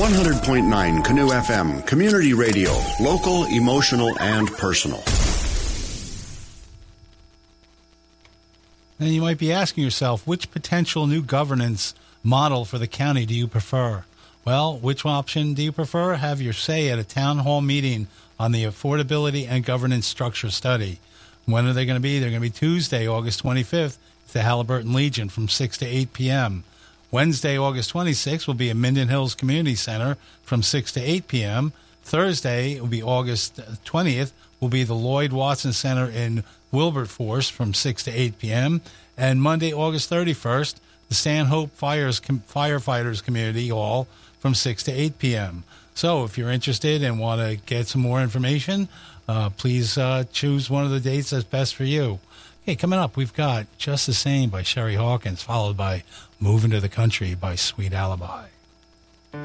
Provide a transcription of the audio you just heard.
100.9 Canoe FM, community radio, local, emotional, and personal. And you might be asking yourself, which potential new governance model for the county do you prefer? Well, which option do you prefer? Have your say at a town hall meeting on the Affordability and Governance Structure Study. When are they going to be? They're going to be Tuesday, August 25th, at the Halliburton Legion from 6 to 8 p.m. Wednesday, August 26th, will be at Minden Hills Community Center from 6 to 8 p.m. Thursday, will be August 20th, will be the Lloyd Watson Center in Wilberforce from 6 to 8 p.m. And Monday, August 31st, the Stanhope Firefighters Community Hall from 6 to 8 p.m. So if you're interested and want to get some more information, please choose one of the dates that's best for you. Okay, coming up, we've got Just the Same by Sherry Hawkins, followed by Moving to the Country by Sweet Alibi.